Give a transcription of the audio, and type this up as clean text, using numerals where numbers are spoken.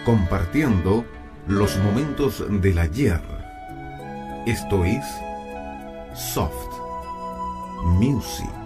compartiendo los momentos del ayer. Esto es Soft Music.